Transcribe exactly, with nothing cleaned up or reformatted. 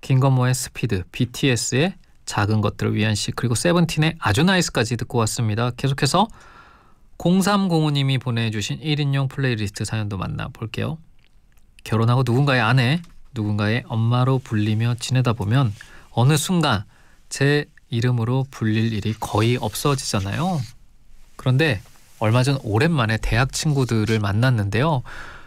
김건모의 스피드, 비티에스의 작은 것들을 위한 시, 그리고 세븐틴의 아주 나이스까지 듣고 왔습니다. 계속해서 공삼공오 님이 보내주신 일 인용 플레이리스트 사연도 만나볼게요. 결혼하고 누군가의 아내, 누군가의 엄마로 불리며 지내다 보면 어느 순간 제 이름으로 불릴 일이 거의 없어지잖아요. 그런데 얼마 전 오랜만에 대학 친구들을 만났는데요.